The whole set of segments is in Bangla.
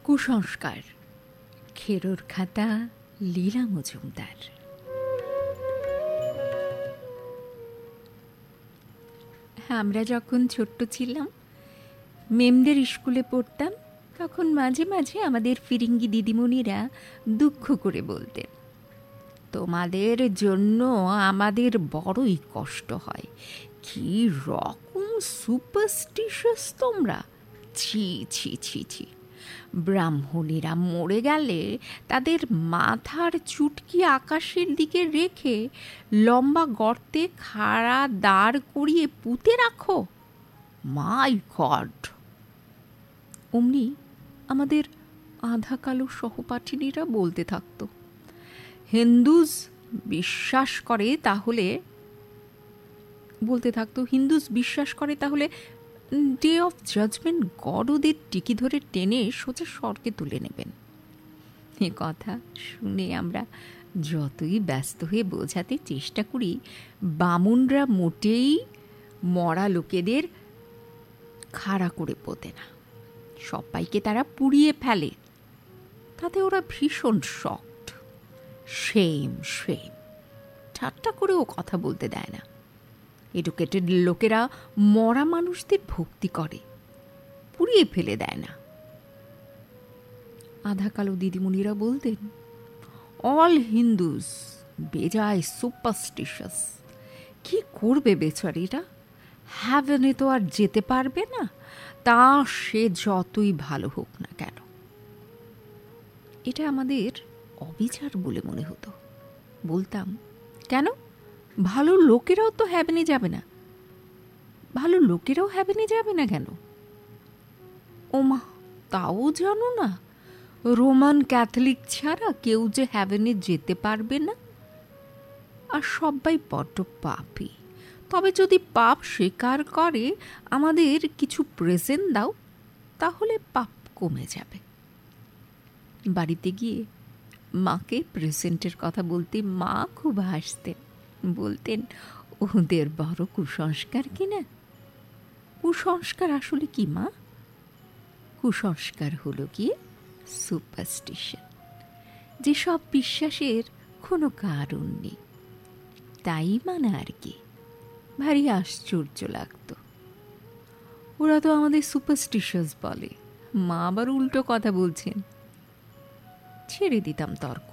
কুসংস্কার, খেরোর খাতা, লীলা মজুমদার। আমরা যখন ছোট্ট ছিলাম, মেমদের স্কুলে পড়তাম, তখন মাঝে মাঝে আমাদের ফিরিঙ্গি দিদিমণিরা দুঃখ করে বলতেন, তোমাদের জন্য আমাদের বড়ই কষ্ট হয়, কি রকম সুপারস্টিশাস তোমরা, ছি ছি ছি ছি। ব্রাহ্মণীরা মরে গেলে তাদের মাথার চুটকি আকাশের দিকে রেখে লম্বা গর্তে খাড়া দাঁড় করিয়ে পুঁতে রাখো, মাই গড। অমনি আমাদের আধা কালো সহপাঠিনীরা বলতে থাকতো, হিন্দুজ বিশ্বাস করে তাহলে ডে অফ জাজমেন্ট গড ওদের টিকি ধরে টেনে সোজা স্বর্গে তুলে নেবেন। এ কথা শুনে আমরা যতই ব্যস্ত হয়ে বোঝাতে চেষ্টা করি, বামুনরা মোটেই মরা লোকেদের খাড়া করে পোতে না, সবাইকে তারা পুড়িয়ে ফেলে। তাতে ওরা ভীষণ শকড। শেম শেম, ঠাট্টা করেও কথা বলতে দেয় না। এডুকেটেড লোকেরা মরা মানুষদের ভক্তি করে, পুড়িয়ে ফেলে দেয় না। আধা কালো দিদিমণিরা বলতেন, অল হিন্দুস বেজায় সুপারস্টিশাস। কি করবে বেচারিরা, হ্যাভেনে তো আর যেতে পারবে না, তা সে যতই ভালো হোক না কেন। এটা আমাদের অবিচার বলে মনে হতো। বলতাম, কেন, ভালো লোকেরাও তো হ্যাভেনে যাবে না, ভালো লোকেরাও হ্যাভেনে যাবে না কেন? ওমা, তাও জানো না, রোমান ক্যাথলিক ছাড়া কেউ যে হ্যাভেনে যেতে পারবে না। আর সবাই বড্ড পাপী। তবে যদি পাপ স্বীকার করে আমাদের কিছু প্রেজেন্ট দাও, তাহলে পাপ কমে যাবে। বাড়িতে গিয়ে মাকে প্রেজেন্টের কথা বলতে মা খুব হাসতেন, বলতেন, ওদের বড় কুসংস্কার কিনা। কুসংস্কার আসলে কি মা? কুসংস্কার হলো গিয়ে সুপারস্টিশন, যেসব বিশ্বাসের কোনো কারণ নেই, তাই মানে আর কি। ভারী আশ্চর্য লাগতো। ওরা তো আমাদের সুপারস্টিশাস বলে, মা আবার উল্টো কথা বলছেন। ছেড়ে দিতাম তর্ক,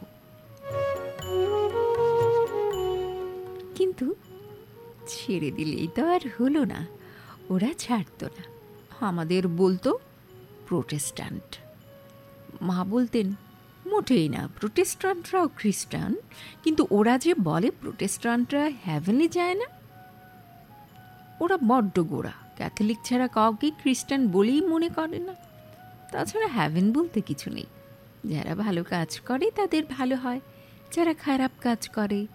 কিন্তু ছেড়ে দিলেই তো আর হলো না। ওরা ছাড়তো না, আমাদের বলতো প্রোটেস্ট্যান্ট। মা বলতেন, মোটেই না, প্রোটেস্ট্যান্টরাও খ্রিস্টান, কিন্তু ওরা যে বলে প্রোটেস্ট্যান্টরা হ্যাভেনে যায় না। ওরা বড্ড গোড়া, ক্যাথলিক ছাড়া কাউকে খ্রিস্টান বলেই মনে করে না। তাছাড়া হ্যাভেন বলতে কিছু নেই। যারা ভালো কাজ করে তাদের ভালো হয়, যারা খারাপ কাজ করে